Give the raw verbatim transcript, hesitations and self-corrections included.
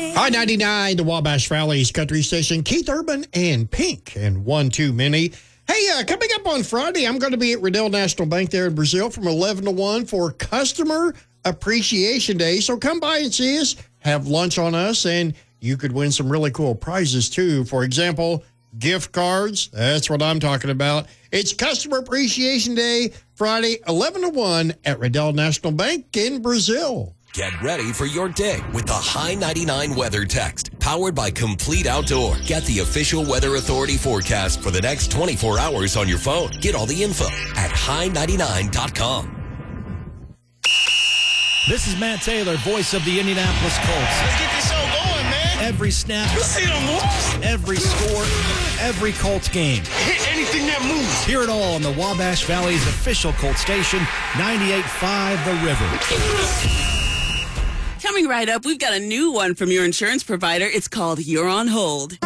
High ninety-nine, the Wabash Valley's country station, Keith Urban and Pink and one two Mini. Hey, uh, coming up on Friday, I'm going to be at Riddell National Bank there in Brazil from eleven to one for Customer Appreciation Day. So come by and see us, have lunch on us, and you could win some really cool prizes too. For example, gift cards. That's what I'm talking about. It's Customer Appreciation Day, Friday, eleven to one at Riddell National Bank in Brazil. Get ready for your day with the High ninety-nine Weather Text, powered by Complete Outdoor. Get the official Weather Authority forecast for the next twenty-four hours on your phone. Get all the info at high ninety-nine dot com. This is Matt Taylor, voice of the Indianapolis Colts. Let's get this show going, man. Every snap, You see them moves? every score, every Colts game. Hit anything that moves. Hear it all on the Wabash Valley's official Colts station, ninety-eight point five The River. Coming right up, we've got a new one from your insurance provider. It's called You're on Hold.